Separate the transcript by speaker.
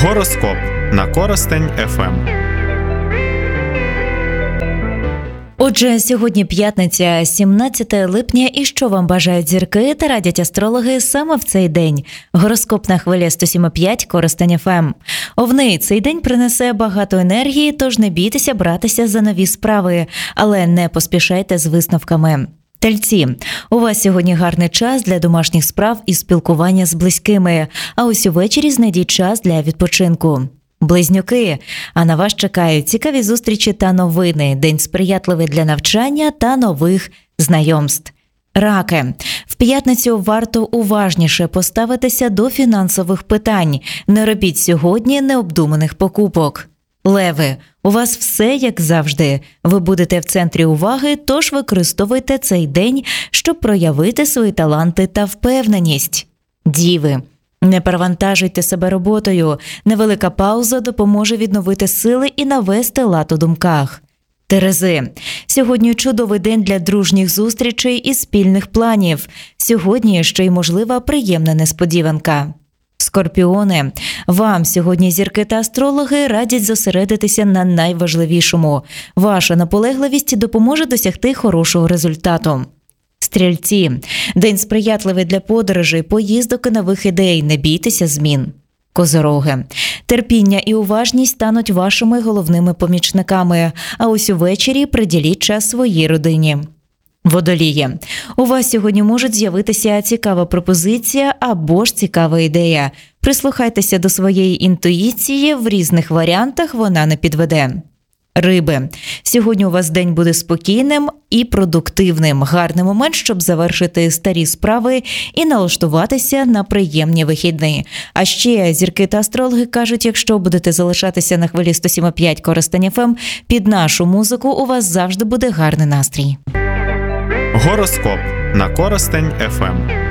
Speaker 1: Гороскоп на Коростень ФМ.
Speaker 2: Отже, сьогодні п'ятниця, 17 липня, і що вам бажають зірки та радять астрологи саме в цей день. Гороскоп на хвилі 107,5 Коростень ФМ. Овни, цей день принесе багато енергії, тож не бійтеся братися за нові справи, але не поспішайте з висновками. Тельці, у вас сьогодні гарний час для домашніх справ і спілкування з близькими, а ось увечері знайдіть час для відпочинку. Близнюки, а на вас чекають цікаві зустрічі та новини, день сприятливий для навчання та нових знайомств. Раки, в п'ятницю варто уважніше поставитися до фінансових питань, не робіть сьогодні необдуманих покупок. Леви, у вас все як завжди. Ви будете в центрі уваги, тож використовуйте цей день, щоб проявити свої таланти та впевненість. Діви, не перевантажуйте себе роботою. Невелика пауза допоможе відновити сили і навести лад у думках. Терези, сьогодні чудовий день для дружніх зустрічей і спільних планів. Сьогодні ще й можлива приємна несподіванка. Скорпіони, вам сьогодні зірки та астрологи радять зосередитися на найважливішому. Ваша наполегливість допоможе досягти хорошого результату. Стрільці, день сприятливий для подорожей, поїздок і нових ідей, не бійтеся змін. Козороги, терпіння і уважність стануть вашими головними помічниками, а ось увечері приділіть час своїй родині. Водолії, у вас сьогодні може з'явитися цікава пропозиція або ж цікава ідея. Прислухайтеся до своєї інтуїції, в різних варіантах вона не підведе. Риби, сьогодні у вас день буде спокійним і продуктивним. Гарний момент, щоб завершити старі справи і налаштуватися на приємні вихідні. А ще зірки та астрологи кажуть, якщо будете залишатися на хвилі 107,5 Коростень ФМ, під нашу музику у вас завжди буде гарний настрій.
Speaker 1: Гороскоп на Коростень ФМ.